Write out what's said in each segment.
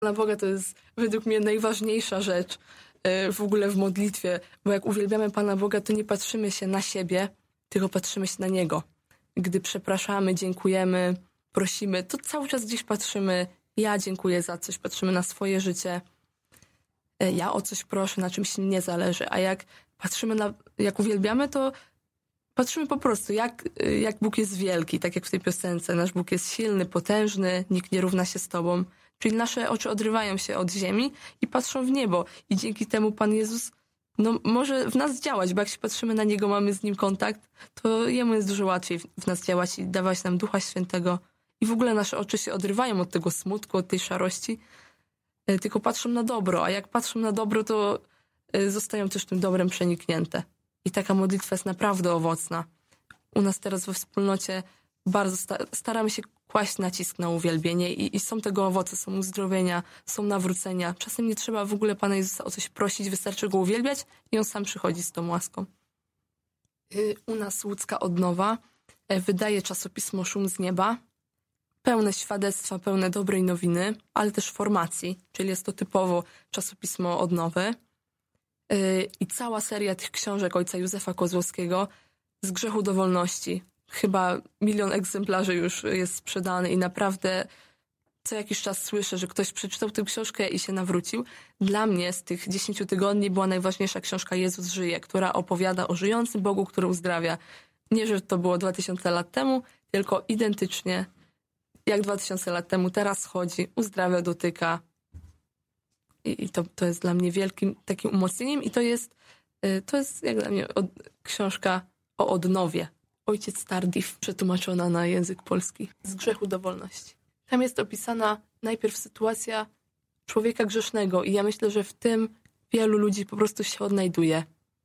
Pana Boga to jest według mnie najważniejsza rzecz w ogóle w modlitwie, bo jak uwielbiamy Pana Boga, to nie patrzymy się na siebie, tylko patrzymy się na Niego. Gdy przepraszamy, dziękujemy, prosimy, to cały czas gdzieś patrzymy, ja dziękuję za coś, patrzymy na swoje życie, ja o coś proszę, na czymś nie zależy, a jak patrzymy jak uwielbiamy, to patrzymy po prostu, jak Bóg jest wielki, tak jak w tej piosence, nasz Bóg jest silny, potężny, nikt nie równa się z Tobą. Czyli nasze oczy odrywają się od ziemi i patrzą w niebo. I dzięki temu Pan Jezus może w nas działać, bo jak się patrzymy na Niego, mamy z Nim kontakt, to Jemu jest dużo łatwiej w nas działać i dawać nam Ducha Świętego. I w ogóle nasze oczy się odrywają od tego smutku, od tej szarości, tylko patrzą na dobro. A jak patrzą na dobro, to zostają też tym dobrem przeniknięte. I taka modlitwa jest naprawdę owocna. U nas teraz we wspólnocie bardzo staramy się kłaść nacisk na uwielbienie i są tego owoce, są uzdrowienia, są nawrócenia. Czasem nie trzeba w ogóle Pana Jezusa o coś prosić, wystarczy Go uwielbiać i On sam przychodzi z tą łaską. U nas Łódzka Odnowa wydaje czasopismo Szum z Nieba, pełne świadectwa, pełne dobrej nowiny, ale też formacji, czyli jest to typowo czasopismo odnowy. I cała seria tych książek ojca Józefa Kozłowskiego z grzechu do wolności. Chyba 1 milion egzemplarzy już jest sprzedany i naprawdę co jakiś czas słyszę, że ktoś przeczytał tę książkę i się nawrócił. Dla mnie z tych 10 tygodni była najważniejsza książka Jezus żyje, która opowiada o żyjącym Bogu, który uzdrawia. Nie, że to było 2000 lat temu, tylko identycznie jak 2000 lat temu teraz chodzi, uzdrawia, dotyka. I to jest dla mnie wielkim takim umocnieniem i to jest jak dla mnie książka o odnowie. Ojciec Tardif, przetłumaczona na język polski. Z grzechu do wolności. Tam jest opisana najpierw sytuacja człowieka grzesznego i ja myślę, że w tym wielu ludzi po prostu się odnajduje.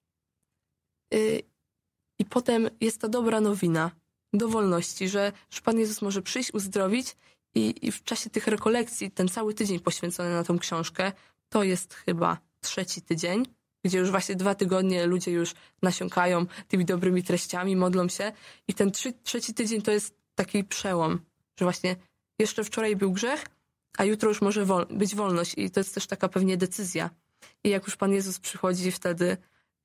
I potem jest ta dobra nowina do wolności, że Pan Jezus może przyjść, uzdrowić i w czasie tych rekolekcji, ten cały tydzień poświęcony na tą książkę, to jest chyba 3. tydzień, gdzie już właśnie 2 tygodnie ludzie już nasiąkają tymi dobrymi treściami, modlą się i ten 3. tydzień to jest taki przełom, że właśnie jeszcze wczoraj był grzech, a jutro już może być wolność i to jest też taka pewnie decyzja. I jak już Pan Jezus przychodzi wtedy,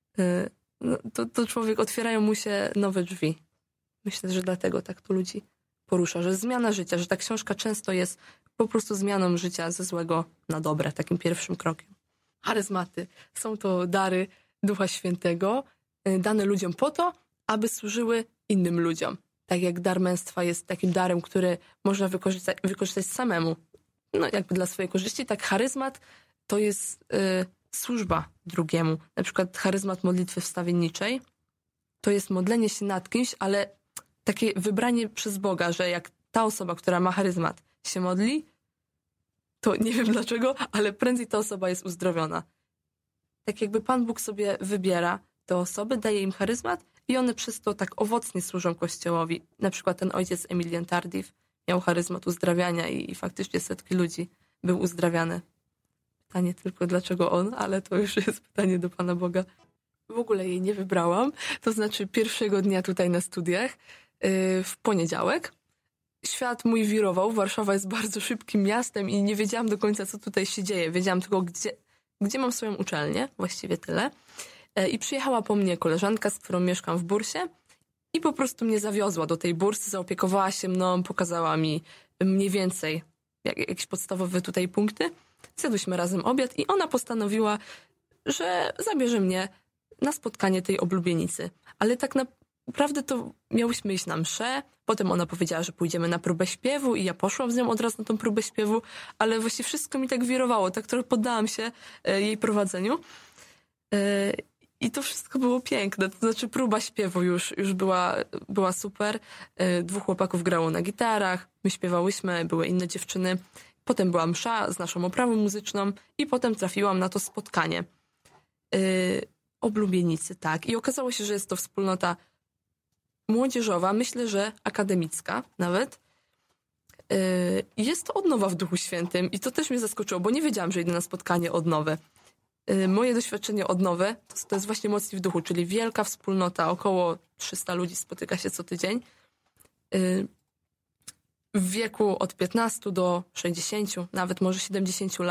to człowiek, otwierają mu się nowe drzwi. Myślę, że dlatego tak to ludzi porusza, że zmiana życia, że ta książka często jest po prostu zmianą życia ze złego na dobre, takim pierwszym krokiem. Charyzmaty są to dary Ducha Świętego, dane ludziom po to, aby służyły innym ludziom. Tak jak dar męstwa jest takim darem, który można wykorzystać samemu, jakby dla swojej korzyści, tak charyzmat to jest służba drugiemu. Na przykład charyzmat modlitwy wstawienniczej to jest modlenie się nad kimś, ale takie wybranie przez Boga, że jak ta osoba, która ma charyzmat, się modli, to nie wiem dlaczego, ale prędzej ta osoba jest uzdrowiona. Tak jakby Pan Bóg sobie wybiera te osoby, daje im charyzmat i one przez to tak owocnie służą Kościołowi. Na przykład ten ojciec Emilian Tardif miał charyzmat uzdrawiania i faktycznie setki ludzi był uzdrawiane. Pytanie tylko dlaczego on, ale to już jest pytanie do Pana Boga. W ogóle jej nie wybrałam, to znaczy pierwszego dnia tutaj na studiach, w poniedziałek. Świat mój wirował, Warszawa jest bardzo szybkim miastem i nie wiedziałam do końca, co tutaj się dzieje. Wiedziałam tylko, gdzie mam swoją uczelnię, właściwie tyle. I przyjechała po mnie koleżanka, z którą mieszkam w bursie i po prostu mnie zawiozła do tej bursy, zaopiekowała się mną, pokazała mi mniej więcej jakieś podstawowe tutaj punkty. Zjadłyśmy razem obiad i ona postanowiła, że zabierze mnie na spotkanie tej oblubienicy. Ale tak naprawdę to miałyśmy iść na mszę, potem ona powiedziała, że pójdziemy na próbę śpiewu i ja poszłam z nią od razu na tą próbę śpiewu, ale właściwie wszystko mi tak wirowało, tak trochę poddałam się jej prowadzeniu. I to wszystko było piękne, to znaczy próba śpiewu już była super. 2 chłopaków grało na gitarach, my śpiewałyśmy, były inne dziewczyny. Potem była msza z naszą oprawą muzyczną i potem trafiłam na to spotkanie. Oblubienicy, tak. I okazało się, że jest to wspólnota młodzieżowa, myślę, że akademicka nawet. Jest to odnowa w Duchu Świętym i to też mnie zaskoczyło, bo nie wiedziałam, że idę na spotkanie odnowy. Moje doświadczenie odnowy to jest właśnie mocni w duchu, czyli wielka wspólnota, około 300 ludzi spotyka się co tydzień. w wieku od 15 do 60, nawet może 70 lat.